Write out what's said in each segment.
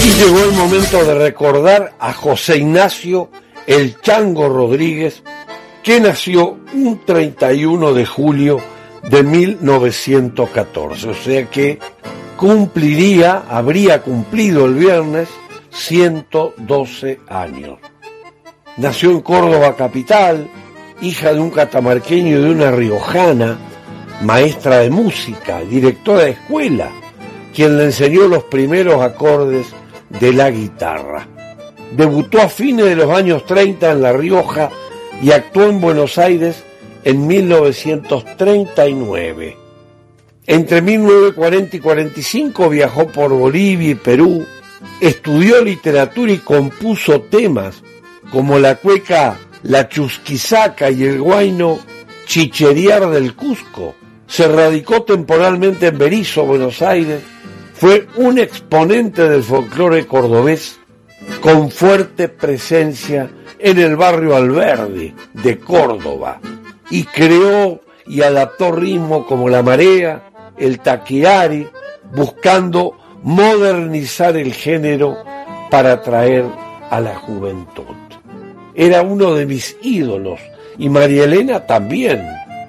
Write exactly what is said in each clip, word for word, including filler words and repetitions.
Llegó el momento de recordar a José Ignacio El Chango Rodríguez, que nació un treinta y uno de julio de mil novecientos catorce, o sea que cumpliría, habría cumplido el viernes ciento doce años. Nació en Córdoba capital, hija de un catamarqueño y de una riojana, maestra de música, directora de escuela, quien le enseñó los primeros acordes de la guitarra. Debutó a fines de los años treinta en La Rioja y actuó en Buenos Aires en mil novecientos treinta y nueve. Entre mil novecientos cuarenta y cuarenta y cinco viajó por Bolivia y Perú, estudió literatura y compuso temas como la cueca La Chusquisaca y el guayno Chicheriar del Cusco. Se radicó temporalmente en Berisso, Buenos Aires. Fue un exponente del folclore cordobés con fuerte presencia en el barrio Alberdi de Córdoba y creó y adaptó ritmos como la marea, el taquiari, buscando modernizar el género para atraer a la juventud. Era uno de mis ídolos y María Elena también.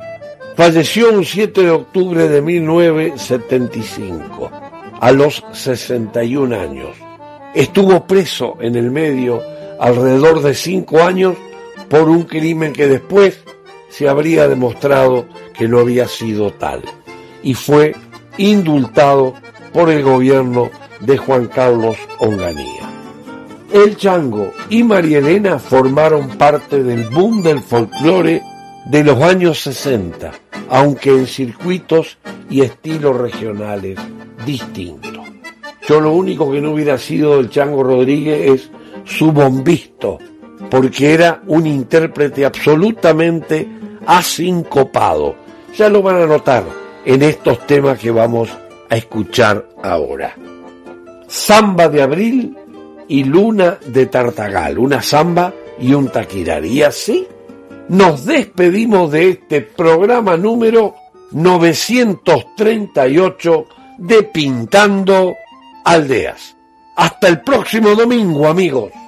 Falleció un siete de octubre de mil novecientos setenta y cinco, a los sesenta y un años. Estuvo preso en el medio alrededor de cinco años por un crimen que después se habría demostrado que no había sido tal, y fue indultado por el gobierno de Juan Carlos Onganía. El Chango y María Elena formaron parte del boom del folclore de los años sesenta, aunque en circuitos y estilos regionales distintos. Yo lo único que no hubiera sido del Chango Rodríguez es su bombisto, porque era un intérprete absolutamente asincopado. Ya lo van a notar en estos temas que vamos a escuchar ahora. Samba de Abril y Luna de Tartagal, una samba y un taquirari. Y así nos despedimos de este programa número novecientos treinta y ocho de Pintando Aldeas. Hasta el próximo domingo, amigos.